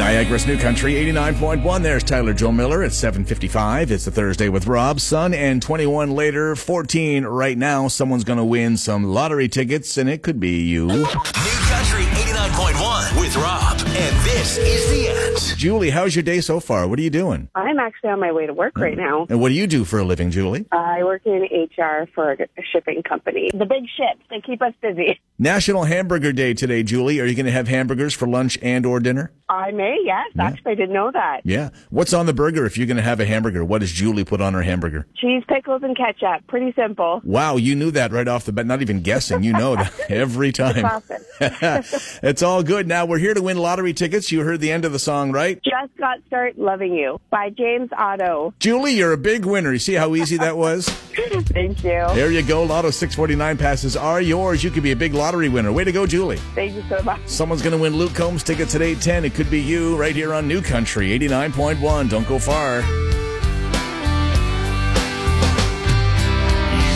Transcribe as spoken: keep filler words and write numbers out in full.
Niagara's New Country, eighty-nine point one. There's Tyler Joe Miller at seven fifty-five. It's a Thursday with Rob, Sun, and twenty-one later, fourteen right now. Someone's going to win some lottery tickets, and it could be you. New Country eighty-nine point one with Rob, and this is the end. Julie, how's your day so far? What are you doing? I'm actually on my way to work right now. And what do you do for a living, Julie? I work in H R for a shipping company. The big ships, they keep us busy. National Hamburger Day today, Julie. Are you going to have hamburgers for lunch and or dinner? I may, yes. Yeah. Actually, I didn't know that. Yeah. What's on the burger if you're going to have a hamburger? What does Julie put on her hamburger? Cheese, pickles, and ketchup. Pretty simple. Wow, you knew that right off the bat. Not even guessing. You know that every time. It's all good. Now, we're here to win lottery tickets. You heard the end of the song, right? Just Got Start Loving You by James Otto. Julie, you're a big winner. You see how easy that was? Thank you. There you go. Lotto six forty-nine passes are yours. You could be a big lottery winner. Way to go, Julie. Thank you so much. Someone's going to win Luke Combs tickets at eight ten. It could be you right here on New Country eighty-nine point one. Don't go far.